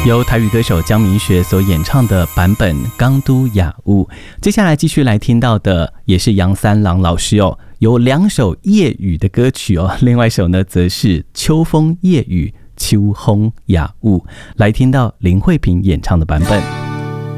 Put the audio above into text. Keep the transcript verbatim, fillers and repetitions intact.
由台语歌手江明学所演唱的版本《港都雅物》。接下来继续来听到的也是杨三郎老师哦，有两首夜雨的歌曲哦，另外一首呢则是秋风夜雨秋风雅物，来听到林慧萍演唱的版本。